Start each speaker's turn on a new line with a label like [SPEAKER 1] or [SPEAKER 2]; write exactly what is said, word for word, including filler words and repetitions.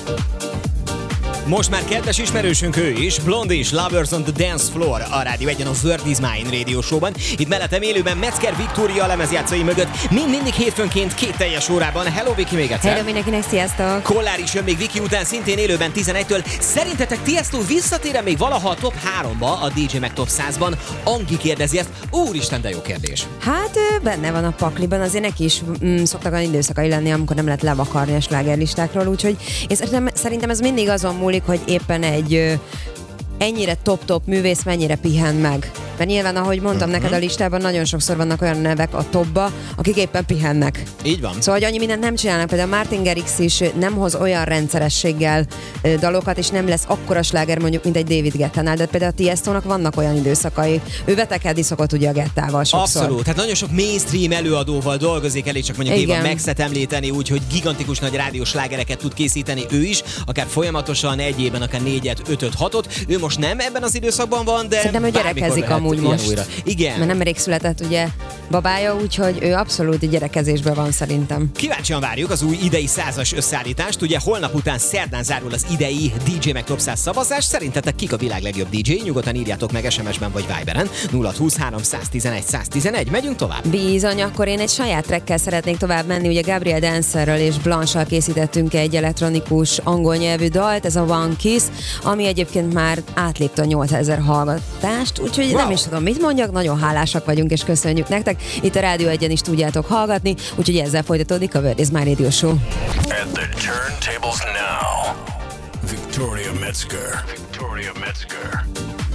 [SPEAKER 1] Most már kedves ismerősünk ő is, Blondie, Lovers on the Dance Floor, a Rádió egyen a World is Mine rádió showban. Itt mellettem élőben Metzger Viktória a lemezjátszói mögött, mind mindig hétfőnként két teljes órában. Hello Viki, még egyszer.
[SPEAKER 2] Hello mindenkinek, sziasztok.
[SPEAKER 1] Kollár is jön még Viki után, szintén élőben tizenegytől. Szerintetek Tiesto visszatér még valaha a top háromba a dé dzsé meg top százban? Angi kérdezi ezt. Úristen, de jó kérdés.
[SPEAKER 2] Hát benne van a pakliban, azért neki is mm, szoktak olyan időszakai lenni, amikor nem lehet levakarni a slágerlistákról, úgyhogy én szerintem, szerintem ez mindig azon múlik, hogy éppen egy ö, ennyire top-top művész mennyire pihen meg. Mert nyilván, ahogy mondtam uh-huh. neked, a listában nagyon sokszor vannak olyan nevek a topba, akik éppen pihennek.
[SPEAKER 1] Így van.
[SPEAKER 2] Szóval, hogy annyi mindent nem csinálnak. Például Martin Garrix is nem hoz olyan rendszerességgel ö, dalokat, és nem lesz akkora sláger mondjuk, mint egy David Guettánál, de például a Tiestónak vannak olyan időszakai. Ő vetekedni szokott ugye a Gettával sokszor.
[SPEAKER 1] Abszolút. Tehát nagyon sok mainstream előadóval dolgozik, elég csak mondjuk Éva Maxet említeni, úgyhogy gigantikus nagy rádiós slágereket tud készíteni ő is, akár folyamatosan egy évben, akár négyet, ötöt, hatot. Ő most nem ebben az időszakban van, de
[SPEAKER 2] szerintem ő gyerekezik amúgy most.
[SPEAKER 1] Újra. Igen.
[SPEAKER 2] Mert nemrég született ugye babája, úgyhogy ő abszolút gyerekezésben van szerintem.
[SPEAKER 1] Kíváncsian várjuk az új idei százas összeállítást. Ugye holnap után szerdán zárul az idei dé dzsé meg top száz szavazás. Szerintetek kik a világ legjobb dé dzsé? Nyugodtan írjátok meg es em es-ben vagy Viberen. nulla húsz három tizenegy száz tizenegy. Megyünk tovább.
[SPEAKER 2] Bizony, akkor én egy saját trackkel szeretnék tovább menni. Ugye Gabriel Dancerrel és Blanche-sal készítettünk egy elektronikus angol nyelvű dalt, ez a One Kiss, ami egyébként már átlépte a nyolcezer hallgatást, úgyhogy wow. nem is tudom, mit mondjak, nagyon hálásak vagyunk és köszönjük nektek. Itt a Rádió egyen is tudjátok hallgatni, úgyhogy ezzel folytatódik a World is Mine Radio Show.
[SPEAKER 3] At the turntables now, Victoria Metzger. Victoria Metzger.